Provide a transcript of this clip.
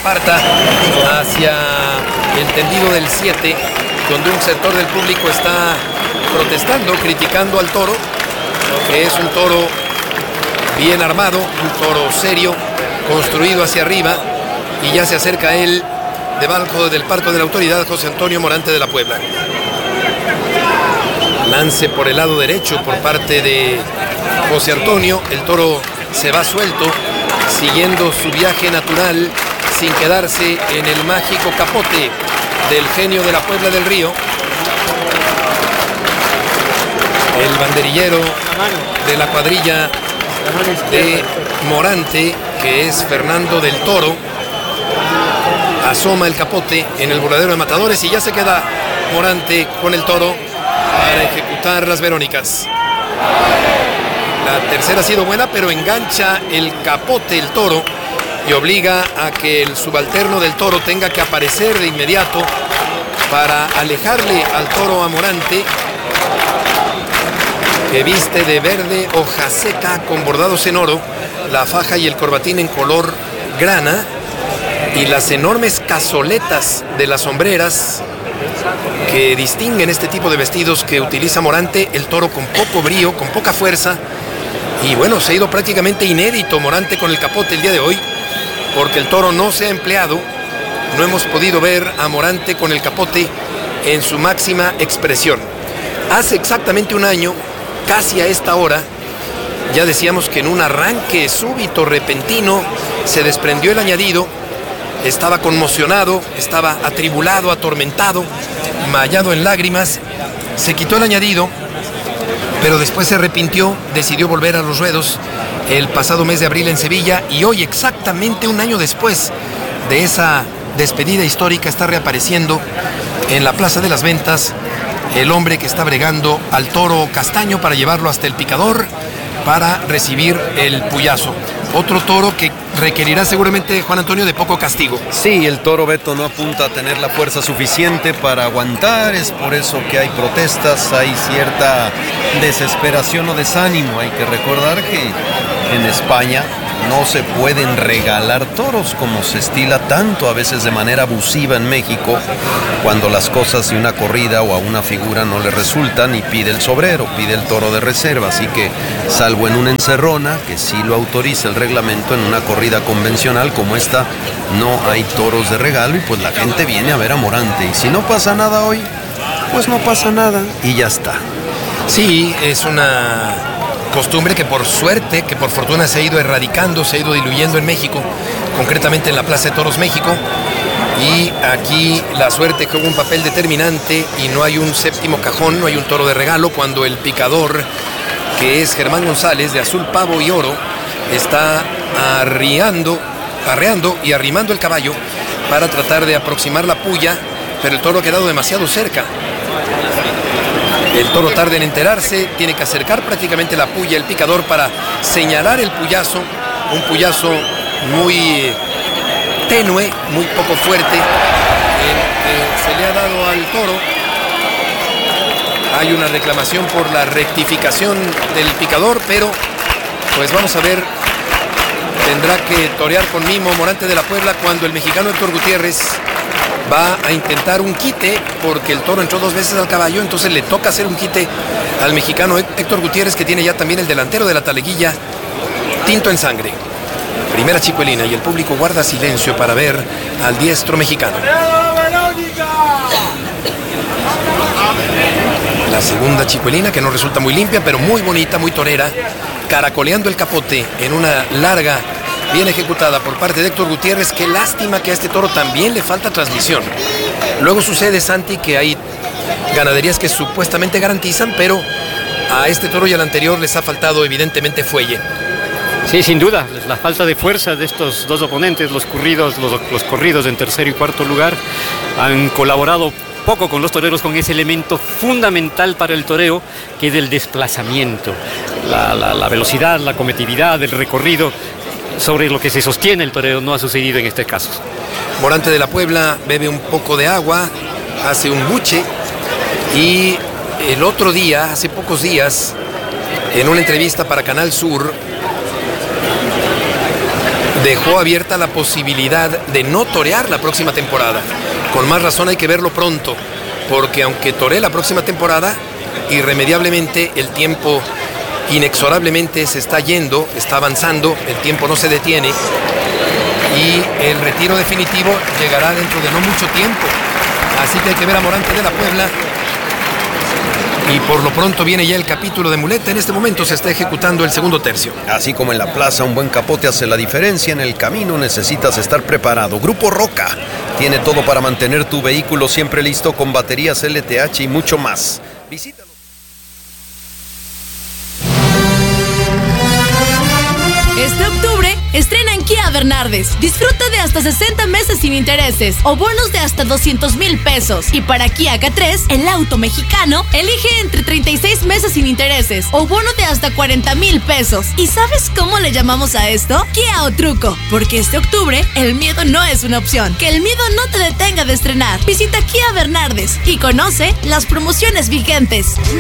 aparta hacia el tendido del 7, donde un sector del público está protestando, criticando al toro, que es un toro bien armado, un toro serio, construido hacia arriba, y ya se acerca a él debajo del palco de la autoridad José Antonio Morante de la Puebla. Lance por el lado derecho por parte de José Antonio. El toro se va suelto, siguiendo su viaje natural, sin quedarse en el mágico capote del genio de la Puebla del Río. El banderillero de la cuadrilla de Morante, que es Fernando del Toro, asoma el capote en el voladero de matadores y ya se queda Morante con el toro para ejecutar las Verónicas. La tercera ha sido buena, pero engancha el capote el toro y obliga a que el subalterno del toro tenga que aparecer de inmediato para alejarle al toro a Morante, que viste de verde hoja seca con bordados en oro, la faja y el corbatín en color grana y las enormes cazoletas de las sombreras que distinguen este tipo de vestidos que utiliza Morante. El toro con poco brío, con poca fuerza, y bueno, se ha ido prácticamente inédito Morante con el capote el día de hoy, porque el toro no se ha empleado. No hemos podido ver a Morante con el capote en su máxima expresión. Hace exactamente un año, casi a esta hora, ya decíamos que en un arranque súbito, repentino, se desprendió el añadido. Estaba conmocionado, estaba atribulado, atormentado, mallado en lágrimas. Se quitó el añadido, pero después se arrepintió, decidió volver a los ruedos el pasado mes de abril en Sevilla, y hoy, exactamente un año después de esa despedida histórica, está reapareciendo en la Plaza de las Ventas el hombre que está bregando al toro castaño para llevarlo hasta el picador para recibir el puyazo. Otro toro que requerirá seguramente, Juan Antonio, de poco castigo. Sí, el toro Beto no apunta a tener la fuerza suficiente para aguantar, es por eso que hay protestas, hay cierta desesperación o desánimo. Hay que recordar que en España no se pueden regalar toros como se estila tanto, a veces de manera abusiva en México, cuando las cosas de una corrida o a una figura no le resultan y pide el sobrero, pide el toro de reserva. Así que, salvo en una encerrona, que sí lo autoriza el reglamento, en una corrida convencional como esta, no hay toros de regalo, y pues la gente viene a ver a Morante. Y si no pasa nada hoy, pues no pasa nada y ya está. Sí, es una costumbre que por suerte, que por fortuna se ha ido erradicando, se ha ido diluyendo en México, concretamente en la Plaza de Toros México, y aquí la suerte juega un papel determinante y no hay un séptimo cajón, no hay un toro de regalo, cuando el picador, que es Germán González de azul pavo y oro, está arreando y arrimando el caballo para tratar de aproximar la puya, pero el toro ha quedado demasiado cerca. El toro tarda en enterarse, tiene que acercar prácticamente la puya, el picador, para señalar el puyazo, un puyazo muy tenue, muy poco fuerte, se le ha dado al toro. Hay una reclamación por la rectificación del picador, pero pues vamos a ver, tendrá que torear con mimo Morante de la Puebla cuando el mexicano Héctor Gutiérrez va a intentar un quite, porque el toro entró 2 veces al caballo, entonces le toca hacer un quite al mexicano Héctor Gutiérrez, que tiene ya también el delantero de la taleguilla tinto en sangre. Primera chicuelina y el público guarda silencio para ver al diestro mexicano. La segunda chicuelina, que no resulta muy limpia, pero muy bonita, muy torera, caracoleando el capote en una larga, bien ejecutada por parte de Héctor Gutiérrez. Qué lástima que a este toro también le falta transmisión. Luego sucede, Santi, que hay ganaderías que supuestamente garantizan, pero a este toro y al anterior les ha faltado evidentemente fuelle. Sí, sin duda, la falta de fuerza de estos dos oponentes, los corridos en tercero y cuarto lugar, han colaborado poco con los toreros, con ese elemento fundamental para el toreo, que es el desplazamiento, la velocidad, la cometividad, el recorrido, sobre lo que se sostiene el toreo. No ha sucedido en este caso. Morante de la Puebla bebe un poco de agua, hace un buche, y el otro día, hace pocos días, en una entrevista para Canal Sur, dejó abierta la posibilidad de no torear la próxima temporada. Con más razón hay que verlo pronto, porque aunque toree la próxima temporada, irremediablemente el tiempo inexorablemente se está yendo, está avanzando, el tiempo no se detiene y el retiro definitivo llegará dentro de no mucho tiempo. Así que hay que ver a Morante de la Puebla. Y por lo pronto viene ya el capítulo de muleta. En este momento se está ejecutando el segundo tercio. Así como en la plaza un buen capote hace la diferencia, en el camino necesitas estar preparado. Grupo Roca tiene todo para mantener tu vehículo siempre listo con baterías LTH y mucho más. Visítalo. Este octubre, estrena en Kia Bernardes. Disfruta de hasta 60 meses sin intereses o bonos de hasta 200,000 pesos. Y para Kia K3, el auto mexicano, elige entre 36 meses sin intereses o bono de hasta 40,000 pesos. ¿Y sabes cómo le llamamos a esto? Kia o truco. Porque este octubre, el miedo no es una opción. Que el miedo no te detenga de estrenar. Visita Kia Bernardes y conoce las promociones vigentes.